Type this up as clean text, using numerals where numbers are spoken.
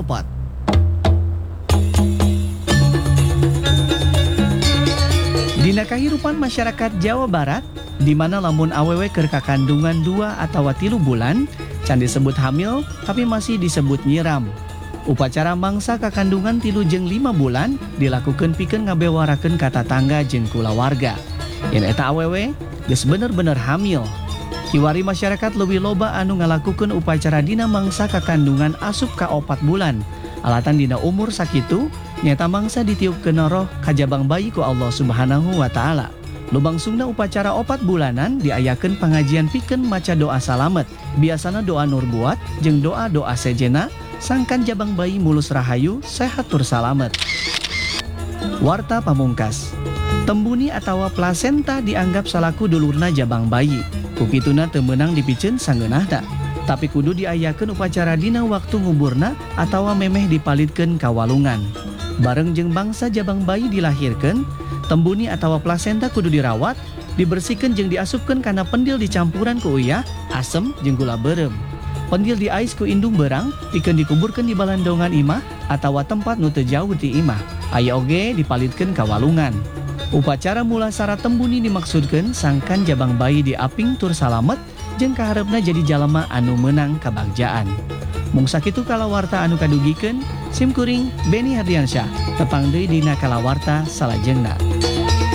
kaopat. Dina kahirupan masyarakat Jawa Barat, di mana lamun awewe keur kakandungan 2 atau 3 bulan, can disebut hamil tapi masih disebut nyiram. Upacara mangsa kakandungan 3 jeung 5 bulan dilakukan pikeun ngabewarakeun ka tatangga jeung kulawarga. Yen eta awewe geus bener-bener hamil. Kiwari masyarakat leuwih loba anu ngalakukeun upacara dina mangsa kakandungan asup ka 4 bulan. Alatan dina umur sakitu nyata mangsa ditiupkeun roh kajabang bayi ku Allah Subhanahu wa taala. Lubangsungna upacara 4 bulanan diayakeun pangajian pikeun maca doa salamet. Biasana doa nur buat jeung doa-doa sejena sangkan jabang bayi mulus rahayu sehat tur salamet. Warta pamungkas. Tembuni atawa plasenta dianggap salaku dulurna jabang bayi. Kukituna teu meunang dipikeun sangeunahna. Tapi kudu diayakeun upacara dina waktu nguburna atawa memeh dipalitkeun ka walungan. Bareng jeung bangsa jabang bayi dilahirkeun, tembuni atawa plasenta kudu dirawat, dibersihkeun jeung diasupkeun kana pendil dicampuran ku uyah, asem jeung gula beureum. Pendil diais ku indung berang, pikeun dikuburkeun di balandongan imah atawa tempat nu teu jauh ti imah. Aya oge dipalitkeun ka walungan. Upacara mulasara tembuni dimaksudkeun sangkan jabang bayi diaping tur salamet jeung kaharepna jadi jalema anu meunang kabagjaan. Mung sakitu kalawarta anu kadugikeun, sim kuring Beni Hardiansyah, tepang deui dina kalawarta salajengna.